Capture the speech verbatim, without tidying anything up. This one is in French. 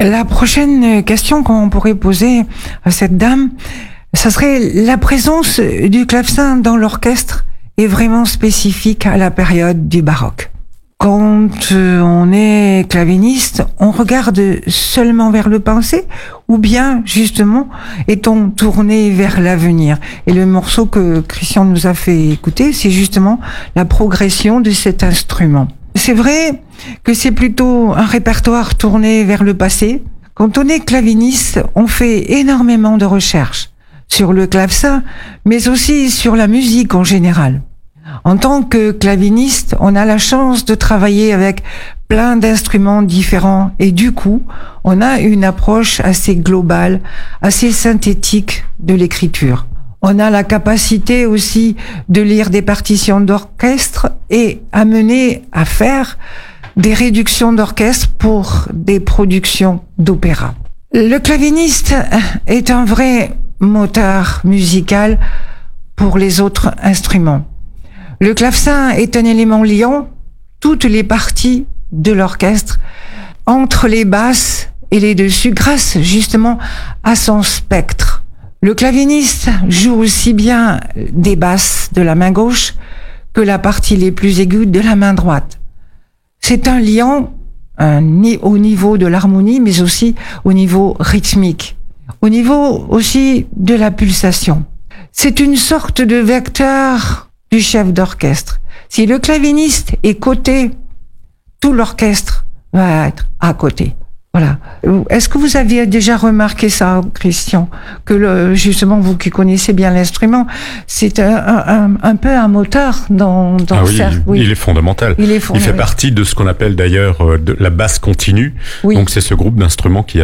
La prochaine question qu'on pourrait poser à cette dame, ça serait la présence du clavecin dans l'orchestre est vraiment spécifique à la période du baroque. Quand on est claviniste, on regarde seulement vers le passé ou bien, justement, est-on tourné vers l'avenir? Et le morceau que Christian nous a fait écouter, c'est justement la progression de cet instrument. C'est vrai que c'est plutôt un répertoire tourné vers le passé. Quand on est claviniste, on fait énormément de recherches sur le clavecin, mais aussi sur la musique en général. En tant que claviniste, on a la chance de travailler avec plein d'instruments différents et du coup, on a une approche assez globale, assez synthétique de l'écriture. On a la capacité aussi de lire des partitions d'orchestre et amener à faire des réductions d'orchestre pour des productions d'opéra. Le claviniste est un vrai moteur musical pour les autres instruments. Le clavecin est un élément liant toutes les parties de l'orchestre entre les basses et les dessus grâce justement à son spectre. Le claviniste joue aussi bien des basses de la main gauche que la partie les plus aiguës de la main droite. C'est un liant un, au niveau de l'harmonie mais aussi au niveau rythmique, au niveau aussi de la pulsation. C'est une sorte de vecteur du chef d'orchestre. Si le claviniste est côté, tout l'orchestre va être à côté. Voilà. Est-ce que vous aviez déjà remarqué ça, Christian, que le, justement vous qui connaissez bien l'instrument, c'est un, un, un peu un moteur dans, dans ah oui, ça. Il, oui, il est fondamental. Il, est fondamental. Il fait partie de ce qu'on appelle d'ailleurs de la basse continue. Oui. Donc c'est ce groupe d'instruments qui